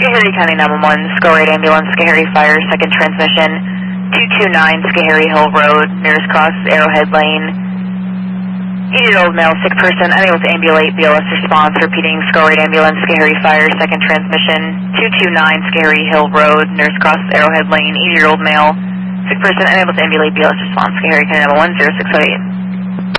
Schoharie County 911, Schoharie Ambulance, Schoharie Fire, second transmission, 229 Schoharie Hill Road, nearest cross, Arrowhead Lane. 80-year-old male, sick person, unable to ambulate, BLS response, repeating Schoharie Ambulance, Schoharie Fire, second transmission, 229 Schoharie Hill Road, nearest cross, Arrowhead Lane, 80-year-old male, sick person, unable to ambulate, BLS response, Schoharie County 911, 0608.